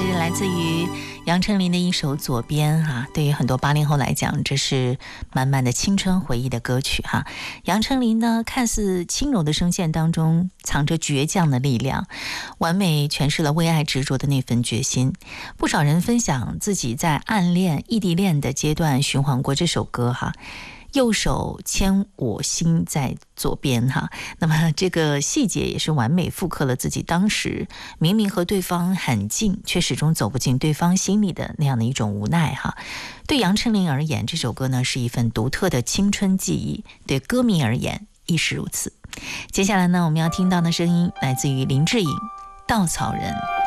是来自于杨丞琳的一首《左边》哈，对于很多80后来讲，这是满满的青春回忆的歌曲哈。杨丞琳呢，看似轻柔的声线当中藏着倔强的力量，完美诠释了为爱执着的那份决心。不少人分享自己在暗恋、异地恋的阶段循环过这首歌哈。右手牵我心在左边哈，那么这个细节也是完美复刻了自己当时明明和对方很近，却始终走不进对方心里的那样的一种无奈哈。对杨丞琳而言，这首歌呢是一份独特的青春记忆，对歌迷而言亦是如此。接下来呢，我们要听到的声音来自于林志颖《稻草人》。